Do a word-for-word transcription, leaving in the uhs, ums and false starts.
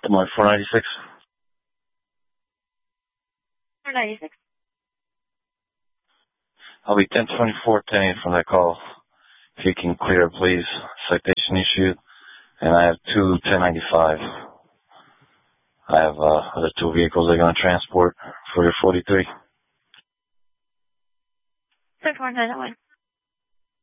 Good morning, four ninety-six. four ninety-six. I'll be ten twenty-four ten from that call. If you can clear, please. Citation issued. And I have two ten ninety-five. I have uh, other two vehicles they're going to transport for your forty-three. ten four nine oh one.